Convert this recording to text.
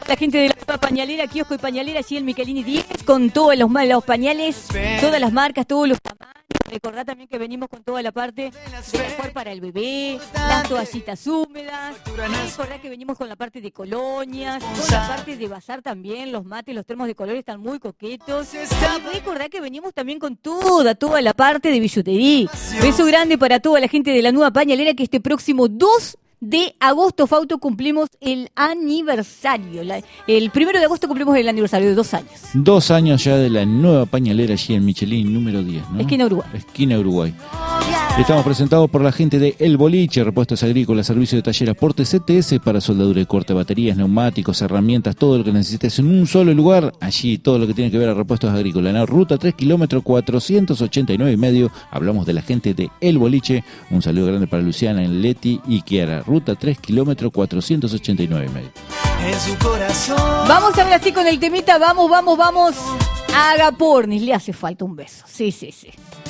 La gente de la nueva pañalera, kiosco y pañalera, allí en Michelini 10, con todos los pañales, todas las marcas, todos los tamaños. Recordá también que venimos con toda la parte de mejor para el bebé, las toallitas húmedas. Recordá que venimos con la parte de colonias, con la parte de bazar también, los mates, los termos de colores están muy coquetos. Y recordá que venimos también con toda la parte de billutería. Beso grande para toda la gente de la nueva pañalera, que este próximo 2 de agosto, Fausto, cumplimos el aniversario. El 1 de agosto cumplimos el aniversario de 2 años. 2 años ya de la nueva pañalera allí en Michelini número 10, ¿no? Esquina Uruguay. Esquina Uruguay. Estamos presentados por la gente de El Boliche, repuestos agrícolas, servicio de taller, aporte CTS para soldadura y corte, baterías, neumáticos, herramientas, todo lo que necesites en un solo lugar. Allí todo lo que tiene que ver a repuestos agrícolas. En la ruta 3 kilómetros 489 y medio. Hablamos de la gente de El Boliche. Un saludo grande para Luciana, Leti y Kiara. Ruta 3 kilómetros 489 y medio. En su corazón. Vamos a ver así con el temita. Vamos. A Agapornis le hace falta un beso. Sí.